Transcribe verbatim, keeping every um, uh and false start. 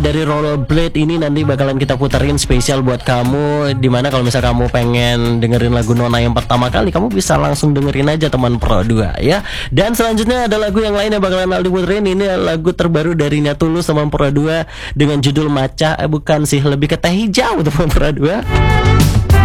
dari Rollerblade ini nanti bakalan kita puterin spesial buat kamu. Dimana kalau misal kamu pengen dengerin lagu Nona yang pertama kali, kamu bisa langsung dengerin aja teman Pro dua ya. Dan selanjutnya ada lagu yang lain yang bakalan Aldi puterin. Ini lagu terbaru dari Nia Tulus teman Pro dua dengan judul Maca. Eh bukan sih, lebih ke teh hijau teman Pro dua.